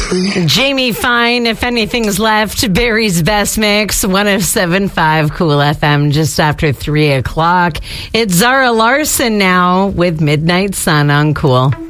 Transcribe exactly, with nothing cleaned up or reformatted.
Jamie Fine, If Anything's Left, Barry's Best Mix, one oh seven point five Cool F M, just after three o'clock. It's Zara Larson now with Midnight Sun on Cool.